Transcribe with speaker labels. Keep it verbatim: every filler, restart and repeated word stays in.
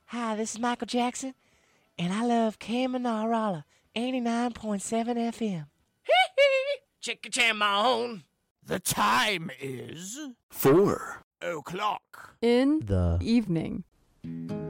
Speaker 1: Hi, this is Michael Jackson, and I love Kamanarala, eighty-nine point seven F M. Chickachamon.
Speaker 2: The time is
Speaker 3: Four
Speaker 2: o'clock
Speaker 4: in
Speaker 3: the
Speaker 4: evening.